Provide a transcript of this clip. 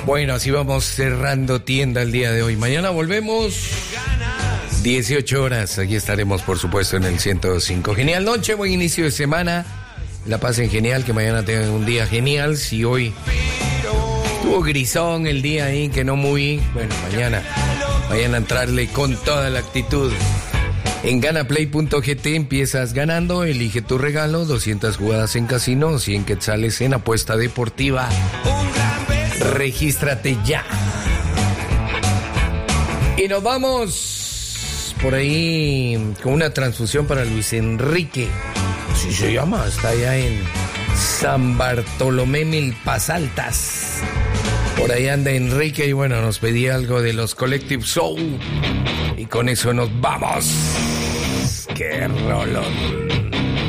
Bueno, así vamos cerrando tienda el día de hoy. Mañana volvemos 18 horas. Aquí estaremos, por supuesto, en el 105. Genial noche, buen inicio de semana. La pasen genial, que mañana tengan un día genial. Si hoy estuvo grisón el día ahí, que no muy... Bueno, mañana entrarle con toda la actitud. En ganaplay.gt empiezas ganando, elige tu regalo, 200 jugadas en casino, 100 quetzales en apuesta deportiva. Regístrate ya. Y nos vamos por ahí con una transfusión para Luis Enrique. Así se llama, está allá en San Bartolomé Milpas Altas. Por ahí anda Enrique y bueno, nos pedía algo de los Collective Soul. Y con eso nos vamos. ¡Qué rolón!